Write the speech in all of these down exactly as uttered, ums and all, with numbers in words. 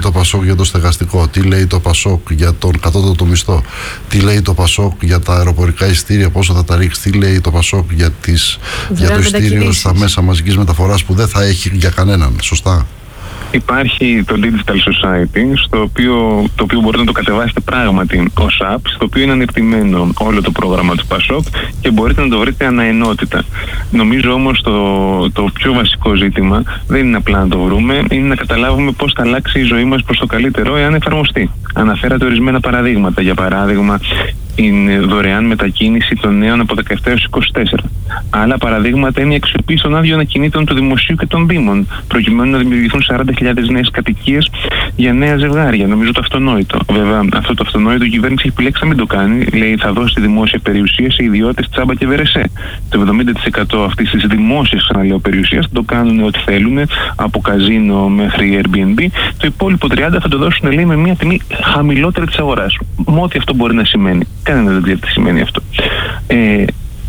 το Πασόκ για το στεγαστικό, τι λέει το Πασόκ για τον κατώτατο μισθό, τι λέει το Πασόκ για τα αεροπορικά εισιτήρια, πόσο θα τα ρίξει, τι λέει το Πασόκ για, τις, για το εισιτήριο στα μέσα μαζικής μεταφοράς που δεν θα έχει για κανέναν. Σωστά. Υπάρχει το Digital Society, στο οποίο, το οποίο μπορείτε να το κατεβάσετε πράγματι ως app, στο οποίο είναι ανεπτυμένο όλο το πρόγραμμα του Πασόκ και μπορείτε να το βρείτε αναενότητα. Νομίζω όμως το, το πιο βασικό ζήτημα δεν είναι απλά να το βρούμε, είναι να καταλάβουμε πώς θα αλλάξει η ζωή μας προς το καλύτερο εάν εφαρμοστεί. Αναφέρατε ορισμένα παραδείγματα. Για παράδειγμα, είναι δωρεάν μετακίνηση των νέων από δεκαεπτά έως είκοσι τέσσερα. Άλλα παραδείγματα είναι η αξιοποίηση των άδειων ακινήτων του Δημοσίου και των Δήμων, προκειμένου να δημιουργηθούν σαράντα χιλιάδες νέες κατοικίες για νέα ζευγάρια. Νομίζω το αυτονόητο. Βέβαια, αυτό το αυτονόητο η κυβέρνηση έχει επιλέξει να μην το κάνει. Λέει θα δώσει τη δημόσια περιουσία σε ιδιώτες τσάμπα και βερεσέ. Το εβδομήντα τοις εκατό αυτής της δημόσιας, ξαναλέω, περιουσίας το κάνουν ό,τι θέλουν, από καζίνο μέχρι Airbnb. Το υπόλοιπο τριάντα θα το δώσουν, λέει, με μια τιμή χαμηλότερη της αγοράς. Με ό,τι αυτό μπορεί να σημαίνει. Κανένα δεν ξέρει τι σημαίνει αυτό. Ε,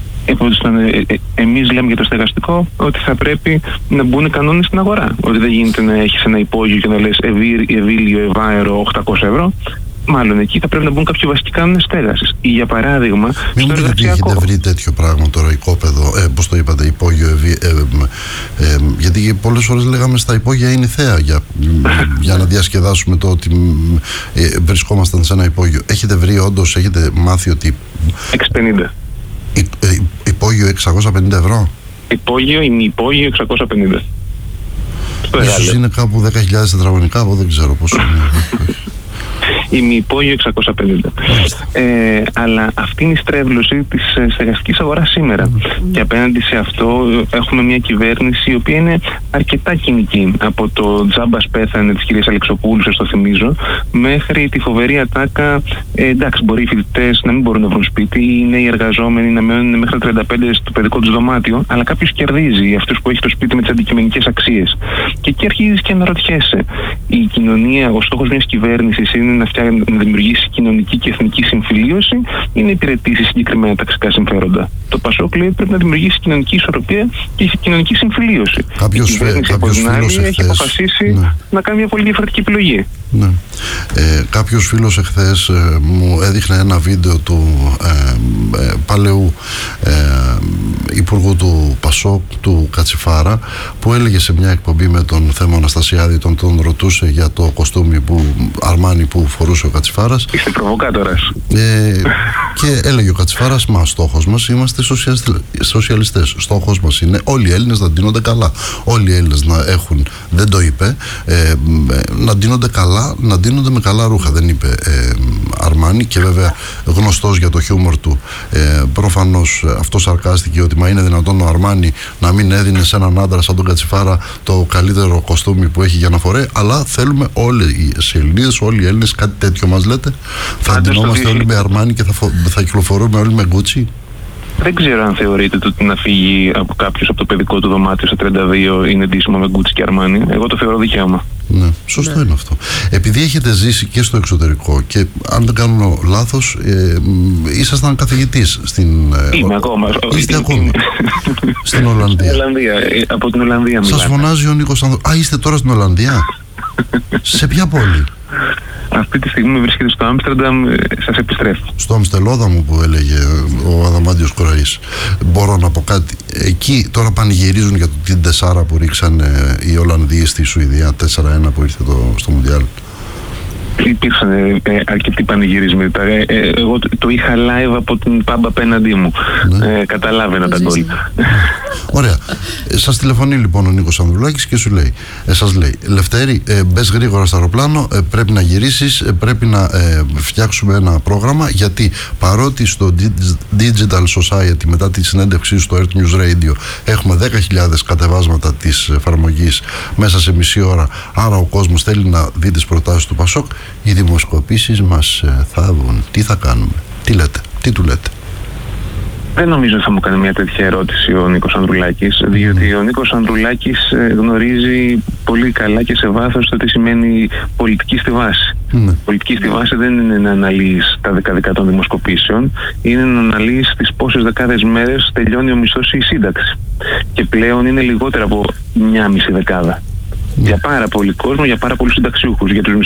Εμείς λέμε για το στεγαστικό ότι θα πρέπει να μπουν οι κανόνες στην αγορά. Ότι δεν γίνεται να έχεις ένα υπόγειο και να λες Ευήλιο, Ευάερο, οκτακόσια ευρώ. Μάλλον εκεί θα πρέπει να μπουν κάποιοι βασικοί κανόνες στέγασης. Ή για παράδειγμα, μην στο εργασιακό. Έχετε βρει τέτοιο πράγμα τώρα, οικόπεδο, ε, πώς το είπατε, υπόγειο, ευη, ε, ε, ε, γιατί πολλές φορές λέγαμε στα υπόγεια είναι θέα για, για να διασκεδάσουμε το ότι ε, βρισκόμασταν σε ένα υπόγειο. Έχετε βρει όντως, έχετε μάθει ότι εξακόσια πενήντα. Ε, υπόγειο εξακόσια πενήντα ευρώ. Υπόγειο ή μη υπόγειο εξακόσια πενήντα. Ίσως είναι κάπου δέκα χιλιάδες τετραγωνικά, εγώ δεν ξέρω πόσο είναι. Ημιυπόγειο εξακόσια πενήντα. Ε, αλλά αυτή είναι η στρέβλωση της στεγαστικής αγοράς σήμερα. Mm. Και απέναντι σε αυτό έχουμε μια κυβέρνηση η οποία είναι αρκετά κοινική. Από το τζάμπας πέθανε της κυρίας Αλεξοπούλου, σας το θυμίζω, μέχρι τη φοβερή ατάκα. Ε, εντάξει, μπορεί οι φοιτητές να μην μπορούν να βρουν σπίτι, ή οι νέοι εργαζόμενοι να μένουν μέχρι τα τριάντα πέντε στο παιδικό τους δωμάτιο, αλλά κάποιος κερδίζει, αυτός που έχει το σπίτι με τις αντικειμενικές αξίες. Και εκεί αρχίζεις και αναρωτιέσαι. Η κοινωνία, ο στόχος μιας κυβέρνησης είναι να να δημιουργήσει κοινωνική και εθνική συμφιλίωση ή να υπηρετήσει συγκεκριμένα ταξικά συμφέροντα. Το Πασόκ λέει πρέπει να δημιουργήσει κοινωνική ισορροπία και κοινωνική συμφιλίωση. Κάποιος, η κυβέρνηση από την άλλη έχει εχθές, αποφασίσει ναι. να κάνει μια πολύ διαφορετική επιλογή. Ναι. Ε, κάποιος φίλος εχθές ε, μου έδειχνε ένα βίντεο του ε, ε, παλαιού ε, υπουργού του Πασόκ, του Κατσιφάρα, που έλεγε σε μια εκπομπή με τον Θέμο Αναστασιάδη, τον, τον ρωτούσε για το κοστούμι που, Αρμάνι που φορούσε ο Κατσιφάρας. Είστε προβοκάτορας. Ε, και έλεγε ο Κατσιφάρας, μα στόχος μας είμαστε σοσιαλιστές. Στόχος μας είναι όλοι οι Έλληνες να ντύνονται καλά. Όλοι οι Έλληνες να έχουν, δεν το είπε, ε, να ντύνονται καλά, να ντύνονται με καλά ρούχα. Δεν είπε ε, Αρμάνι, και βέβαια γνωστός για το χιούμορ του. Ε, προφανώς αυτό σαρκάστηκε ότι μα είναι δυνατόν ο Αρμάνι να μην έδινε σε έναν άντρα σαν τον Κατσιφάρα το καλύτερο κοστούμι που έχει για να φορέ, αλλά θέλουμε όλοι οι Ελληνίδες, όλοι οι Έλληνες κάτι τέτοιο μας λέτε. Θα αντινόμαστε όλοι με Αρμάνι και θα, φο... θα κυκλοφορούμε όλοι με Γκούτσι. Δεν ξέρω αν θεωρείτε ότι να φύγει από κάποιος από το παιδικό του δωμάτιο στα τριάντα δύο είναι ντύσιμο με Γκούτσι και Αρμάνι. Εγώ το θεωρώ δικαίωμα. Ναι, σωστό ναι. είναι αυτό. Επειδή έχετε ζήσει και στο εξωτερικό και αν δεν κάνω λάθος, ε, ήσασταν καθηγητής στην. Είμαι ε, ακόμα. Είστε ακόμη. Στην Ολλανδία. Ολλανδία. Από την Ολλανδία μιλάτε. Σας φωνάζει ο Νίκος Ανδρουλάκης. Α, είστε τώρα στην Ολλανδία. Σε ποια πόλη? Αυτή τη στιγμή βρίσκεται στο Άμστερνταμ, σας επιστρέφω. Στο Αμστελόδαμο που έλεγε ο Αδαμάντιος Κοραής. Μπορώ να πω κάτι. Εκεί τώρα πανηγυρίζουν για την τεσσάρα που ρίξανε οι Ολλανδοί στη Σουηδία, τέσσερα ένα που ήρθε το, στο Μουντιάλ. Υπήρξαν ε, αρκετοί πανηγυρισμοί. Ε, ε, εγώ το, το είχα live από την πάμπα απέναντί μου. Ναι. Ε, καταλάβαινα τα γκολ. Ωραία. Ε, σας τηλεφωνεί λοιπόν ο Νίκος Ανδρουλάκης και σου λέει, ε, σας λέει, Λευτέρη, ε, μπες γρήγορα στο αεροπλάνο, ε, πρέπει να γυρίσεις, ε, πρέπει να ε, φτιάξουμε ένα πρόγραμμα, γιατί παρότι στο Digital Society μετά τη συνέντευξή στο Earth News Radio έχουμε δέκα χιλιάδες κατεβάσματα της εφαρμογής μέσα σε μισή ώρα, άρα ο κόσμος θέλει να δει τις προτάσεις του Πασόκ. Οι δημοσκοπήσεις μας θάβουν. Τι θα κάνουμε? Τι λέτε? Τι του λέτε? Δεν νομίζω ότι θα μου κάνει μια τέτοια ερώτηση ο Νίκος Ανδρουλάκης, mm. διότι ο Νίκος Ανδρουλάκης γνωρίζει πολύ καλά και σε βάθος το τι σημαίνει πολιτική στη βάση. Mm. Πολιτική στη βάση δεν είναι να αναλύεις τα δεκαδικά των δημοσκοπήσεων, είναι να αναλύεις τις πόσες δεκάδες μέρες τελειώνει ο μισθός ή η σύνταξη. Και πλέον είναι λιγότερα από μια μισή δεκάδα. Mm. Για πάρα πολύ κόσμο, για πάρα πολλούς συνταξιούχους. Για τους